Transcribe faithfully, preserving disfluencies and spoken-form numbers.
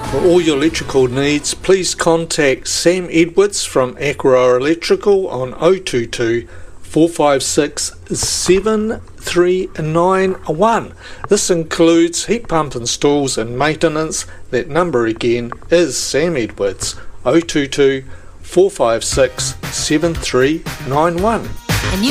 For all your electrical needs, please contact Sam Edwards from Aqua Electrical on oh two two, four five six, seven three nine one. This includes heat pump installs and maintenance. That number again is Sam Edwards, oh two two, four five six, seven three nine one.